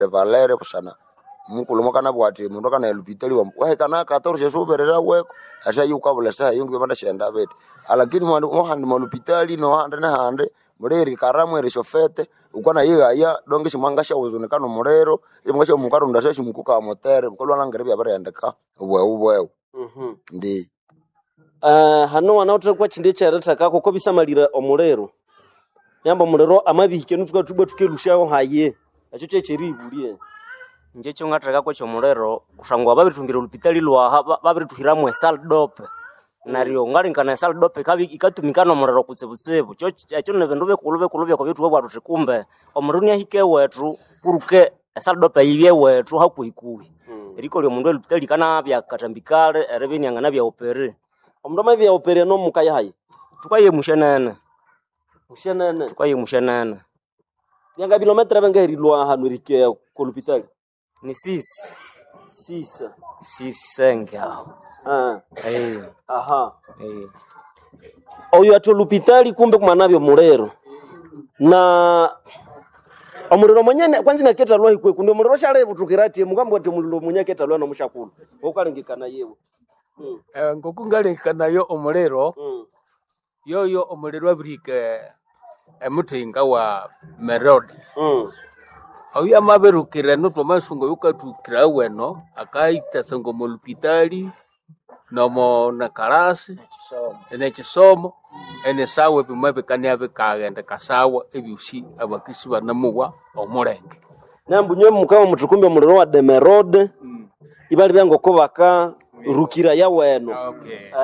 Valere kusana mukulu kana bwati mundu kana elupitali wa kana 14 soberera weko asha yuka bula sa yungu banda shenda bete alakini mwandu handi malupitali no hande na hande muleri karamwe rishofete ukwana yiga ya donge shimangasha uzunekano murero imangasha mukaro ndasha mukuka motere bukolwa langere bya barendeka ubwe ndi hano wanaotra kwa chinde cha rata kako ko bisamalira omurero yamba murero amabihike nutuka tubwa tukerushaho haye acho checheribulie nje cyo ngataka ko cyo murero kushangwa babitungira ulupitali lwa babirituhiramwe saldope nario ngalinkana saldope kabi ikatumikana murero kutsebutsebu cyo nebendo bekulube ko bitu bwa rutekumbe omuruni ahike wetu puruke saldope yibye wetu hakuikuwi eriko lyo mundu ulupitali kana bya katambikale erebeni angana bya opere omndoma bya opere no mukaya hayi tukaye mushenene tukaye mushenene yanga kilometre bengerilwa hanu rike kolupitali ni 6 senga aha oyo atolupitali kumbe kumanabyo murero na omuriro mwenyene kwanza naketa lwa ikwe kunde muriro shale butukirati mugambo ati mulilo munyaketa lwa no mushakulu okalengikana yewe ngokungalengikana yo omuriro yoyo omuriro abirike emutinga wa merode oyo amaberukira no tomasungo yukatukira weno akaita sango molupitali nomo na kalasi ene chisomo ene sawe bimabe kanyave kagenda kasawa ebyusi abakisi banamuwa omurenge nambunye mukawa mutukumbe omuriro wa demerode ibali byango kobaka rukira ya weno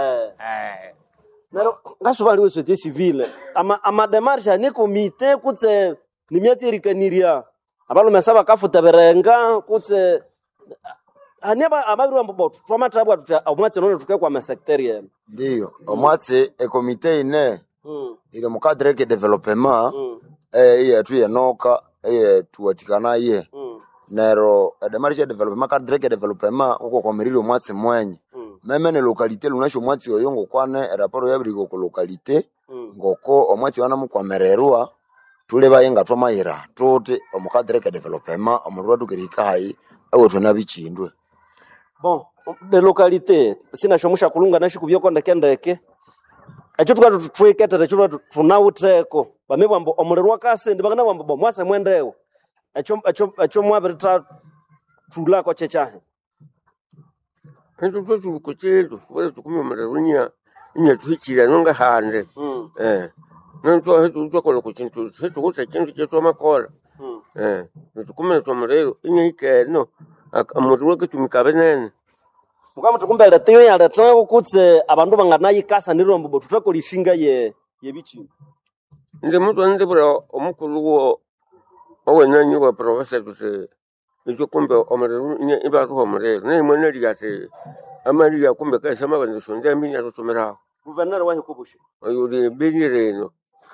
nero ngasubali we société civile ama démarche ne comité kutse ni miatsi rikaniria abalo mesaba kafuta berenga kutse aneba ababiru ambo twamatabwa tuta omwatsi nono tuke kwa secteur ndio omwatsi e comité ine ile mu cadre de développement yetu yenoka tuwatikana ye nero démarche de développement cadre de développement uko kwa miriro mwatsi mwenye meme ne localité lunasho mwatsi oyo ngokwane raporo yabiriko ku localité ngoko omwatsi wana mukwamererwa tule bayenga twamayira tuti omukadre ka development omurwa tukirika hai awo tuna bichindwe bon de localité sina shomusha kulunga nashi kubyoko ndeke acho tukatutweketa acho tunawuteko bamebwa mbo omurwa kase ndibangana wambo mwase mwendewo acho mwabirita tula ko chechahe Kantu tutu kuchedo wale tukumwe mararunya inya tuhichira nonga hande nanto hetu tukolo kuchintu hetu kuta chintu chetu makora tukumwe tomrero inya ikeno amurwa ketumikabenene mukamu tukumbele tiyo ya leta kutse abandu bangana yikasa nirombo botutako lishinga yebichi nde muntu ande bura omukulu wo owenanyi wa professor kuse icyo kumbe omurero inya ibatu omurero ne mwene ligate amali kumbe kasa mabanje sonde minya totomera gouverneur wa hikubushi ayo de benireno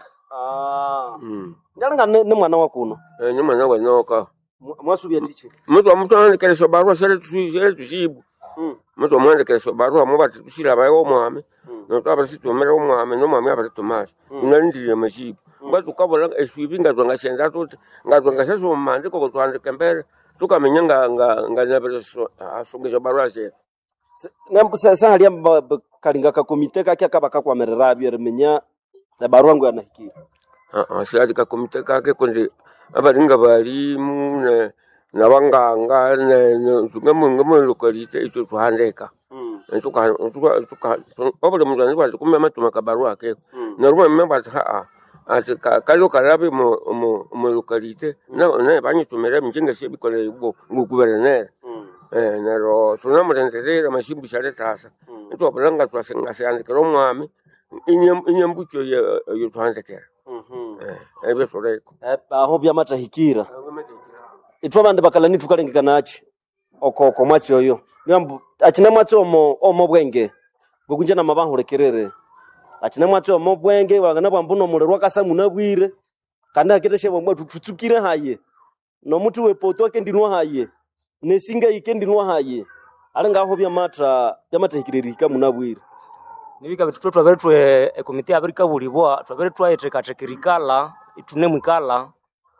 ndalanga ne mwana wakuno ni mwana wa noka mwasubia tichi mutu ande barua sele tusibu mutu mwande keleso barua mubati tusira bayo mwame no twaba sitomera mwame no mwame abati tomasi ngalindire mashibu batu kabola eswibinga twanga senda tuti ngatwanga seso mande ko twande kembere tukamenya nga nyabereso asongeje barua se nambusa hali kalinga ka komite kake akabaka kwa mererabyo remenya na barua ngo yanahikira sali ka komite kake konde abalinga balimu na banganga ngamo localité ito tuhandeka tuka obole mutani bazi kumema tumaka barua ke na ruba memba asa kalo karabe mo localité na banyi tumera mjinga sebi kole bo gouverneur nero tunamutendera mashimbi shale tasa ito abalanga twasenga sande kero mwami inyambucho yo tuhandekera ebe soreko aho bya matahikira itwa bande bakalani tukalengekana achi okoko mwatsi oyo nyambu achina mwatsi omo bwenge gokunje na mabanhurekerere achina mwatsi omo bwenge wangana bwambuno murerwa kasamu nabwire kandi aketeshe bwambu tutsukire haye no mutu wepoto ke ndinwa haye nesinga ike ndinwa haye alenga aho bya matahikirerika munabwire nibika bitu twabere komite abirika bulibwa twabere twayetreka trekerikala itune mwikala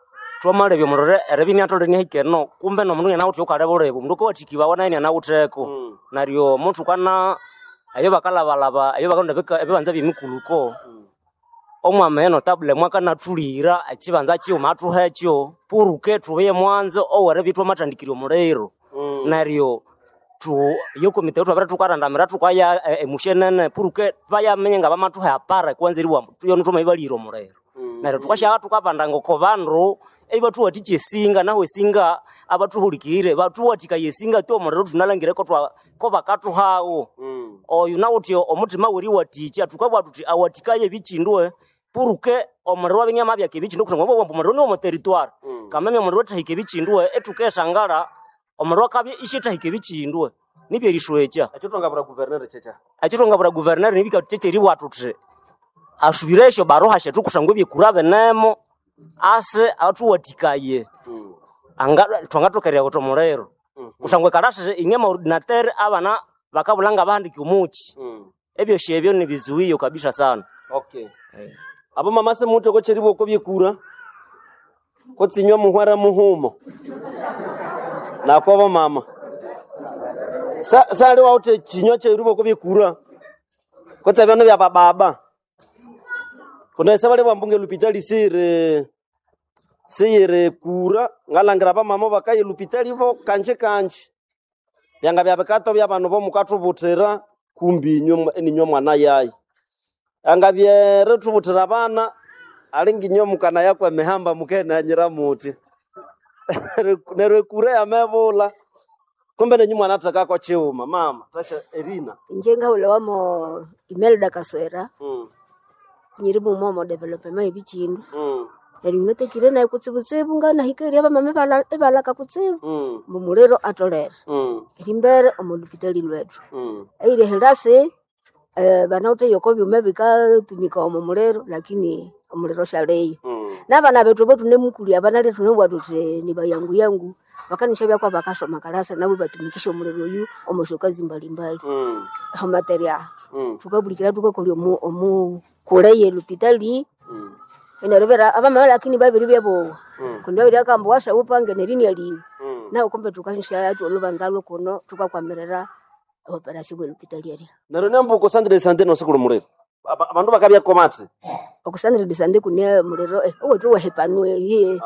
twamale byo mulore erebi ni atole ni hikeno kumbe no mundu yana uti ukale bolebu mundu ko tikiba wana ni ana uteko naryo muntu kana ayo bakalabalaba ayo bakonda bebanza bimikuluko omwameno table mwaka natulira achibanza chiyo matu hechyo puruke tuye mwanzo owere bitwa matandikiro mulero naryo tu yoko miteto abara tukarandamira tukaya emushenene puruke baya menyenga bamatu hapara kwanziriwa tuyo ntuma ibaliro mulero naryo tukashaka tukapanda ngoko bandu ebatu watiche singa nawe singa abatuhulikire batu watika yesinga to mulero tunalangire ko bakatu hawo oyu nawutyo omutima weri waticha tukabwa tuti awatikaye bichindwe puruke omulero wabinyama byake bichindu kusanga bo omulero ni omo territoire kameme omulero tahike bichindwe etukeshangara omulero kabye ishitahike bichindwe nibye lishwecha achitongabura governor checha achitongabura governor nibika teteri watu tse ashubiresho baroha shetu kusangwe byekurabe nemo ase atu watikaye anga twangatokerea goto mulero kusangwe karashe ingema ordinateur abana bakabulanga bandiki umuchi ebyo shebyo ni bizuiyo kabisa sana. Okay. Abo mama se muto ko cheribo ko byekura ko tsinywa muhwara muhumo na ko abo mama sa lewa ute chinywa cheribo ko byekura ko tsabano bya baba kuna sabale bambunge lupitali sire kura ngalangira ba mama bakaye lupitali bo kanje byanga bya bakato bya bantu bo mukatu butera kumbi nywa mwana yayi anga byere tubutira bana alingi nyo mukana yakwe mehamba mukena nyira muti nerwe kure amebula kumbe ne nyumwana ataka kwa chiuma mama tasha Erina njenga ule wamo Imelda Kaswera nyirimu momo development ebichindu eri note kirena kutsibutsibu ngana hikeri aba mame bala kakutsibu mumulero atolera rimbere omulupitali lwetu aire helase bana ute yokobi umebika tumika omulero lakini omulero shaleyo nabana betu botu nemukuli abana letu nebwatu ni bayangu bakanisha kwa bakasoma kalasa nabo batumikisha omulero yu omoshokazi mbalimbali ha material tukabulikira tukakoli omu koleye lupitali enerebera abamala lakini babiri byabo kundo bya kambo washa upange nerini ali na ukombe tukanisha yatu olubanzalo kono tukakwamerera operation lupitali ali naro nembo ko Sandre Sande no sekulu mulero abantu bakabya komati okusandre bisande kunia mulero owetu wahepanwe ye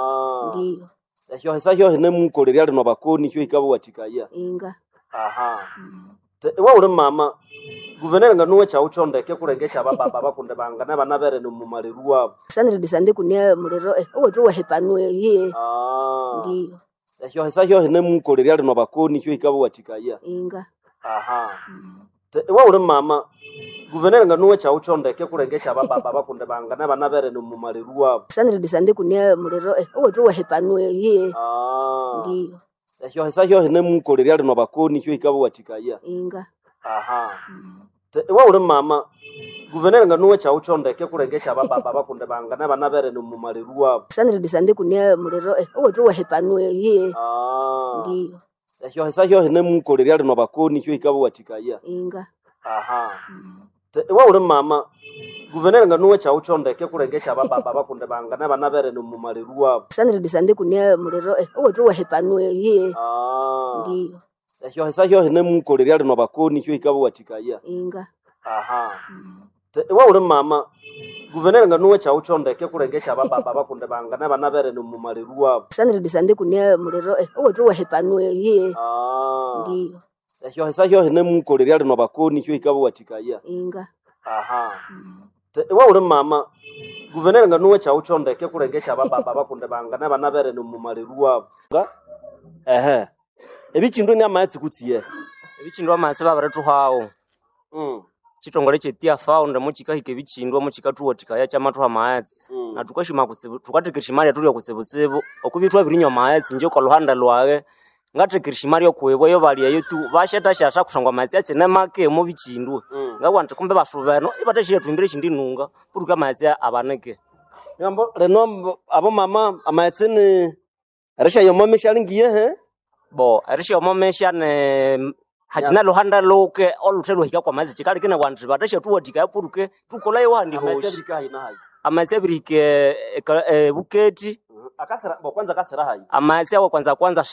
ndio ehyo hesahyo hene mukolere ali no bakoni hyo ikabo watikaya inga aha wa ule mama guvernera nganuwe cha uchondeke kurenge cha baba bakunde bangana bana bere no mumaleru wabo sandre bisande kunia mulero owetu wahepanwe ye ndio ehyo hesahyo hene mukolere ali no bakoni hyo ikabo watikaya inga aha wa ule mama guvernera nganuwe cha uchondeke kurenge cha baba bakunde bangana bana bere no mumaleru wabo sandre bisande kunia mulero owetu wahepanwe ye ndio ehyo hesahyo hene mukolere ali no bakoni hyo ikabo watikaya inga aha wa ule mama guvernera nganuwe cha uchondeke kurenge cha baba bakunde bangana bana bere no mumaleru wabo sandre bisande kunia mulero owetu wahepanwe ye ndio ehyo hesahyo hene mukolere ali no bakoni hyo ikabo watikaya inga aha wa ule mama guvernera nganuwe cha uchondeke kurenge cha baba bakunde bangana bana bere no mumaleru wabo sandre bisande kunia mulero owetu wahepanwe ye ndio ehyo hesahyo hene mukolere ali no bakoni hyo ikabo watikaya inga aha wa ule mama guvernera nganuwe cha uchondeke kurenge cha baba bakunde bangana bana bere no mumaleru wabo sandre bisande kunia mulero owetu wahepanwe ye ndio ehyo hesahyo hene mukolere ali no bakoni hyo ikabo watikaya inga aha wa ule mama guvernera nganuwe cha uchondeke kurenge cha baba bakunde bangana bana bere no mumaleru wabo ebichindu ni amatsi kutsiye ebichindu amatsi babaretu hawo chitongole chetia found muchikahike bichindu muchikatuwa tikaya chamatu amatsi na tukashima kutsibu tukatikishimari tuli kutsibutsibu okubitwa birinyo amatsi nje ko luhanda lwawe ngatikishimari okwebo yo bali yetu basheta shasha kusangwa amatsi achene make mu bichindu ngawante kumbe basubeno ibatashire tumbire chindinunga puruka amatsi abaneke Nyambo reno abo mama amatsi ni arisha yomo meshalingiye bo arisha yomo meshane hachina luhanda loke olutelo hika kwa mazi chikali kina wantu batasha tuwa tika puruke tukolaye wandi hoshi amatsi birike buketi Akasera bo kwanza kasera hayi. Amatsi awo kwanza